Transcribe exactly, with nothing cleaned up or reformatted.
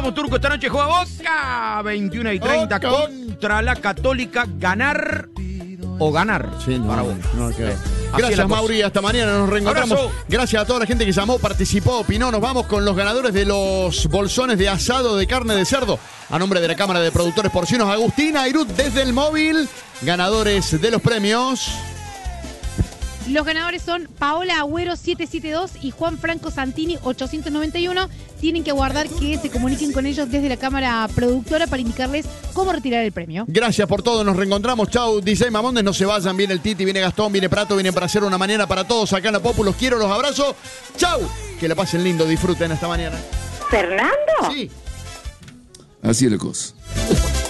vamos, Turco. Esta noche juega Boca. veintiuna y treinta Boca. contra la Católica. Ganar o ganar. Sí, no, para vos. no, no, Eh, Gracias, Mauri. Hasta mañana. Nos reencontramos. Abrazo. Gracias a toda la gente que llamó, participó, opinó. Nos vamos con los ganadores de los bolsones de asado de carne de cerdo. A nombre de la Cámara de Productores Porcinos, Agustín Airut desde el móvil. Ganadores de los premios. Los ganadores son Paola Agüero setecientos setenta y dos y Juan Franco Santini ochocientos noventa y uno. Tienen que aguardar que se comuniquen con ellos desde la cámara productora para indicarles cómo retirar el premio. Gracias por todo, nos reencontramos. Chau, D J Mamondes, no se vayan. Viene el Titi, viene Gastón, viene Prato, viene para hacer una mañana para todos acá en la Popu. Los quiero, los abrazo. Chau, que la pasen lindo, disfruten esta mañana. ¿Fernando? Sí. Así es la cosa.